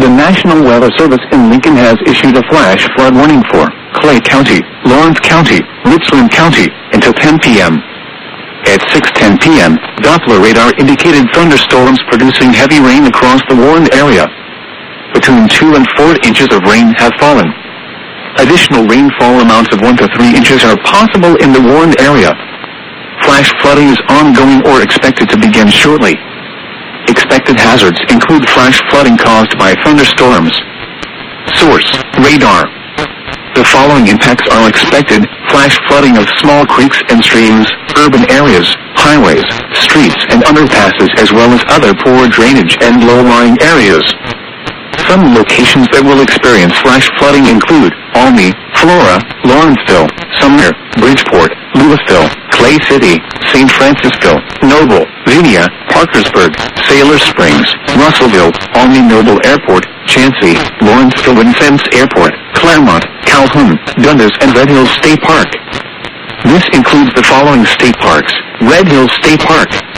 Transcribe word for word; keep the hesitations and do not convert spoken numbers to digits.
The National Weather Service in Lincoln has issued a flash flood warning for Clay County, Lawrence County, Richland County, until ten p m At six ten p m, Doppler radar indicated thunderstorms producing heavy rain across the warned area. Between two and four inches of rain have fallen. Additional rainfall amounts of one to three inches are possible in the warned area. Flash flooding is ongoing or expected to begin shortly. Expected hazards include flash flooding caused by thunderstorms. Source: radar. The following impacts are expected: flash flooding of small creeks and streams, urban areas, highways, streets and underpasses, as well as other poor drainage and low-lying areas. Some locations that will experience flash flooding include Almy, Flora, Lawrenceville, Sumner, Bridgeport, Louisville, Clay City, Saint Francisville, Noble, Xenia, Parkersburg, Sailor Springs, Russellville, Almy Noble Airport, Chansey, Lawrenceville Vincennes Airport, Claremont, Calhoun, Dundas, and Red Hills State Park. This includes the following state parks: Red Hills State Park,